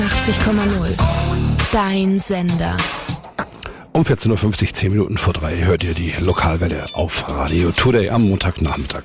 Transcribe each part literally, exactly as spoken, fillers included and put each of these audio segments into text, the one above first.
achtzig Komma null. Dein Sender. Um vierzehn Uhr fünfzig, zehn Minuten vor drei, hört ihr die Lokalwelle auf Radio Today am Montagnachmittag.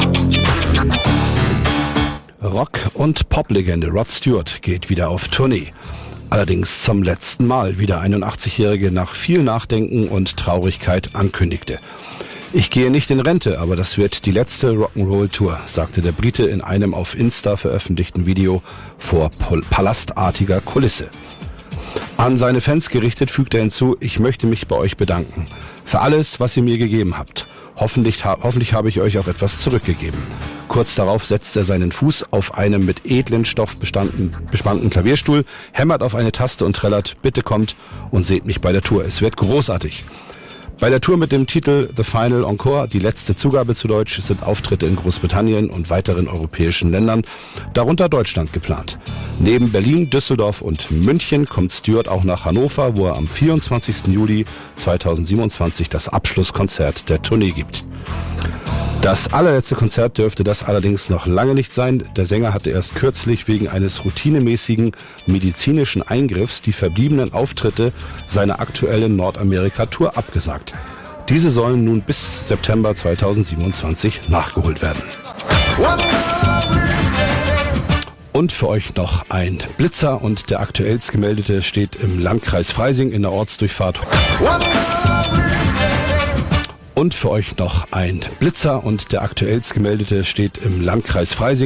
Rock- und Poplegende Rod Stewart geht wieder auf Tournee. Allerdings zum letzten Mal, wie der einundachtzigjährige nach viel Nachdenken und Traurigkeit ankündigte. Ich gehe nicht in Rente, aber das wird die letzte Rock'n'Roll-Tour, sagte der Brite in einem auf Insta veröffentlichten Video vor pol- palastartiger Kulisse. An seine Fans gerichtet fügt er hinzu, ich möchte mich bei euch bedanken. Für alles, was ihr mir gegeben habt. Hoffentlich, ha- hoffentlich habe ich euch auch etwas zurückgegeben. Kurz darauf setzt er seinen Fuß auf einem mit edlen Stoff bestanden, bespannten Klavierstuhl, hämmert auf eine Taste und trällert, bitte kommt und seht mich bei der Tour. Es wird großartig. Bei der Tour mit dem Titel The Final Encore, die letzte Zugabe zu Deutsch, sind Auftritte in Großbritannien und weiteren europäischen Ländern, darunter Deutschland, geplant. Neben Berlin, Düsseldorf und München kommt Stewart auch nach Hannover, wo er am vierundzwanzigsten Juli zweitausendsiebenundzwanzig das Abschlusskonzert der Tournee gibt. Das allerletzte Konzert dürfte das allerdings noch lange nicht sein. Der Sänger hatte erst kürzlich wegen eines routinemäßigen medizinischen Eingriffs die verbliebenen Auftritte seiner aktuellen Nordamerika-Tour abgesagt. Diese sollen nun bis September zweitausendsiebenundzwanzig nachgeholt werden. Und für euch noch ein Blitzer und der aktuellst gemeldete steht im Landkreis Freising in der Ortsdurchfahrt. Und für euch noch ein Blitzer und der aktuellst gemeldete steht im Landkreis Freising.